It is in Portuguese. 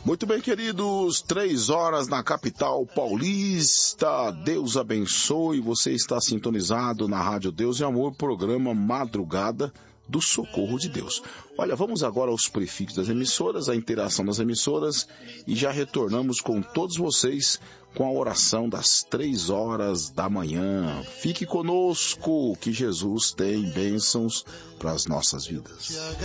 Muito bem, queridos, 3 horas na capital paulista. Deus abençoe. Você está sintonizado na Rádio Deus e Amor, programa Madrugada do Socorro de Deus. Olha, vamos agora aos prefixos das emissoras, a interação das emissoras, e já retornamos com todos vocês com a oração das 3 horas da manhã. Fique conosco, que Jesus tem bênçãos para as nossas vidas.